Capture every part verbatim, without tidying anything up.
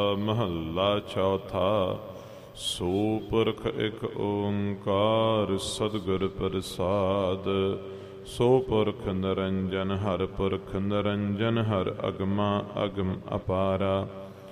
ਮਹੱਲਾ ਚੌਥਾ। ਸੋ ਪੁਰਖ ਇਕ ਓੰਕਾਰ ਸਤਿਗੁਰ ਪ੍ਰਸਾਦ। ਸੋ ਪੁਰਖ ਨਿਰੰਜਨ ਹਰਿ ਪੁਰਖ ਨਿਰੰਜਨ ਹਰਿ ਅਗਮਾ ਅਗਮ ਅਪਾਰਾ।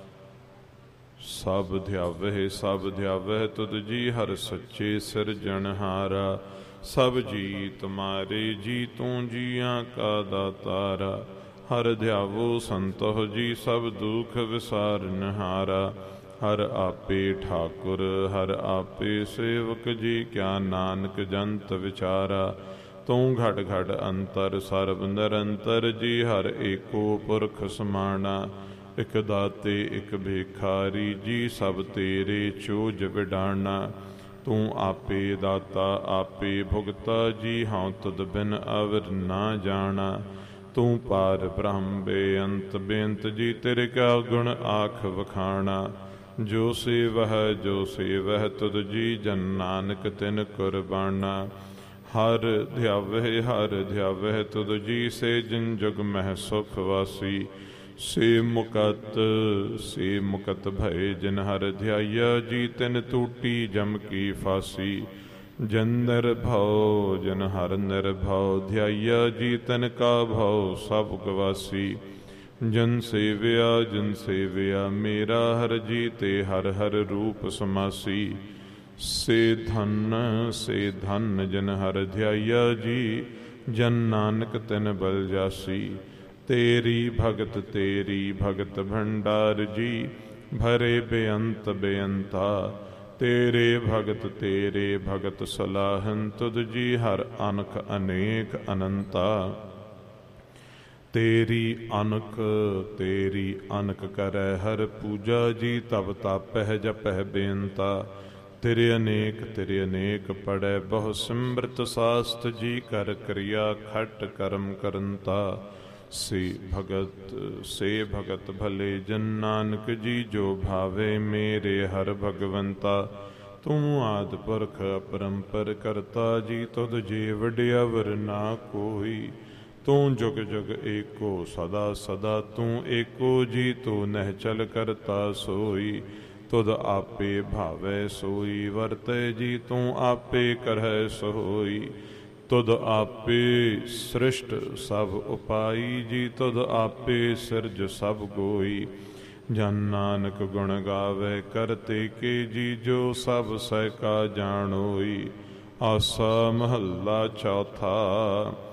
ਸਭ ਧਿਆਵਹਿ ਸਭ ਧਿਆਵਹਿ ਤੁਧ ਜੀ ਹਰਿ ਸੱਚੇ ਸਿਰਜਣਹਾਰਾ। ਸਭ ਜੀ ਤੁਮਾਰੇ ਜੀ ਤੂੰ ਜੀਆਂ ਕਾ ਦਾਤਾਰਾ। ਹਰਿ ਧਿਆਵੋ ਸੰਤੋਖ ਜੀ ਸਭ ਦੁਖ ਵਿਸਾਰਨਹਾਰਾ। ਹਰਿ ਆਪੇ ਠਾਕੁਰ ਹਰਿ ਆਪੇ ਸੇਵਕ ਜੀ ਕਿਆ ਨਾਨਕ ਜੰਤ ਵਿਚਾਰਾ। ਤੂੰ ਘਟ ਘਟ ਅੰਤਰ ਸਰਬ ਨਿਰੰਤਰ ਜੀ ਹਰਿ ਏਕੋ ਪੁਰਖ ਸਮਾਣਾ। ਇਕ ਦਾਤੇ ਇਕ ਭਿਖਾਰੀ ਜੀ ਸਭ ਤੇਰੇ ਚੋਜ ਵਿਡਾਣਾ। ਤੂੰ ਆਪੇ ਦਾਤਾ ਆਪੇ ਭੁਗਤਾ ਜੀ ਹਉ ਤੁਧ ਬਿਨ ਅਵਰ ਨਾ ਜਾਣਾ। ਤੂੰ ਪਾਰ ਬ੍ਰਹਮ ਬੇਅੰਤ ਬੇਅੰਤ ਜੀ ਤੇਰੇ ਕਾ ਗੁਣ ਆਖ ਵਖਾਣਾ। ਜੋ ਸੇਵਹਿ ਜੋ ਸੇਵਹਿ ਤੁਧ ਜੀ ਜਨ ਨਾਨਕ ਤਿਨ ਕੁਰਬਾਨਾ। ਹਰ ਧਿਆਵਹਿ ਹਰ ਧਿਆਵਹਿ ਤੁਧ ਜੀ ਸੇ ਜਿਨ ਜੁਗ ਮਹਿ ਸੁਖ ਵਾਸੀ। ਸੇ ਮੁਕਤ ਸੇ ਮੁਕਤ ਭਏ ਜਿਨ ਹਰਿ ਧਿਆਇਆ ਜੀ ਤਿਨ ਟੂਟੀ ਜਮ ਕੀ ਫਾਸੀ। ਜਨ ਨਿਰਭਉ ਜਨ ਹਰਿ ਨਿਰਭਉ ਧਿਆਇਆ ਜੀ ਤਿਨ ਕਾ ਭਉ ਸਭ ਗਵਾਸੀ। ਜਨ ਸੇਵਿਆ ਜਨ ਸੇਵਿਆ ਮੇਰਾ ਹਰਿ ਜੀ ਤੇ ਹਰਿ ਹਰਿ ਰੂਪ ਸਮਾਸੀ। ਸੇ ਧਨ ਸੇ ਧਨ ਜਨ ਹਰਿ ਧਿਆਇਆ ਜੀ ਜਨ ਨਾਨਕ ਤਿਨ ਬਲ ਜਾਸੀ। ਤੇਰੀ ਭਗਤ ਤੇਰੀ ਭਗਤ ਭੰਡਾਰ ਜੀ ਭਰੇ ਬੇਅੰਤ ਬੇਅੰਤਾ। ਤੇਰੇ ਭਗਤ ਤੇਰੇ ਭਗਤ ਸਲਾਹਨ ਤੁਧ ਜੀ ਹਰ ਅਨਖ ਅਨੇਕ ਅਨੰਤਾ। ਤੇਰੀ ਅਨਕ ਤੇਰੀ ਅਨਕ ਕਰੈ ਹਰ ਪੂਜਾ ਜੀ ਤਬ ਤਾਪਹਿ ਜਪਹਿ ਬੇਨਤਾ। ਤੇਰੇ ਅਨੇਕ ਤੇਰੇ ਅਨੇਕ ਪੜੈ ਬਹੁ ਸਿਮਰਤ ਸਾਸਤ ਜੀ ਕਰ ਕਰਿਆ ਖਟ ਕਰਮ ਕਰੰਤਾ। ਸੇ ਭਗਤ ਸੇ ਭਗਤ ਭਲੇ ਜਨ ਨਾਨਕ ਜੀ ਜੋ ਭਾਵੇ ਮੇਰੇ ਹਰ ਭਗਵੰਤਾ। ਤੂੰ ਆਦਿ ਪੁਰਖ ਅਪਰੰਪਰ ਕਰਤਾ ਜੀ ਤੁਧ ਜੀ ਵਡਿਆਵਰ ਨਾ ਕੋਈ। ਤੂੰ ਜੁਗ ਜੁਗ ਏਕੋ ਸਦਾ ਸਦਾ ਤੂੰ ਏਕੋ ਜੀ ਤੂੰ ਨਹਿਚਲ ਕਰਤਾ ਸੋਈ। ਤੁਧ ਆਪੇ ਭਾਵੈ ਸੋਈ ਵਰਤੈ ਜੀ ਤੂੰ ਆਪੇ ਕਰਹਿ ਸੋਈ। ਤੁਧ ਆਪੇ ਸ੍ਰਿਸ਼ਟ ਸਭ ਉਪਾਈ ਜੀ ਤੁਧ ਆਪੇ ਸਿਰਜ ਸਭ ਗੋਈ। ਜਨ ਨਾਨਕ ਗੁਣ ਗਾਵੇ ਕਰਤੇ ਕੇ ਜੀ ਜੋ ਸਭ ਸਹਿ ਕਾ ਜਾਣੋਈ। ਆਸਾ ਮਹੱਲਾ ਚੌਥਾ।